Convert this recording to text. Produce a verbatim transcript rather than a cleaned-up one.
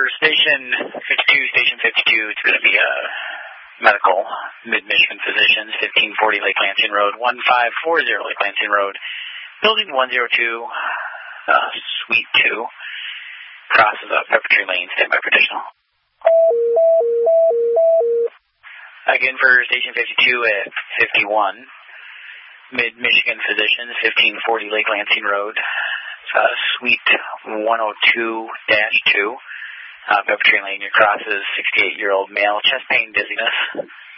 Station fifty-two, Station fifty-two, it's going to be a medical, Mid-Michigan Physicians, fifteen forty Lake Lansing Road, fifteen forty Lake Lansing Road, Building one oh two, uh, Suite two, crosses up Pepper Tree Lane, standby for additional. Again for Station fifty-two at fifty-one, Mid-Michigan Physicians, fifteen forty Lake Lansing Road, uh, Suite one oh two dash two, uh, Pepper Tree Lane, your crosses sixty-eight-year-old male, chest pain, dizziness.